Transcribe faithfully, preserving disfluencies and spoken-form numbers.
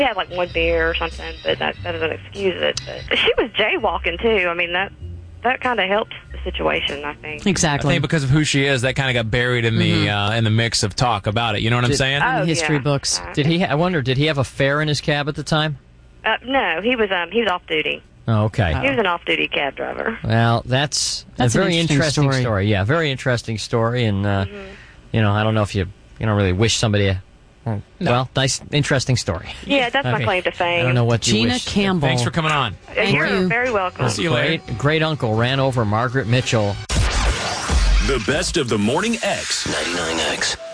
He had like one beer or something, but that, that doesn't excuse it. But she was jaywalking too. I mean, that that kind of helps the situation, I think. Exactly. I think because of who she is, that kind of got buried in the Mhm. uh, in the mix of talk about it. You know what I'm Did- saying? Oh, in history yeah. books. Uh, Did he? Ha- I wonder. Did he have a fare in his cab at the time? Uh, no, he was um he was off duty. Oh, okay. He was an off duty cab driver. Well, that's, That's a an very interesting interesting, story. story. Yeah, very interesting story. And, uh, you know, I don't know if you, you don't really wish somebody a, well, nice, interesting story. Yeah, that's my Okay. claim to fame. I don't know what you Gina wish. Campbell. Thanks for coming on. Uh, You're you. very welcome. See you later. Great, great uncle ran over Margaret Mitchell. The best of the Morning X. ninety-nine X.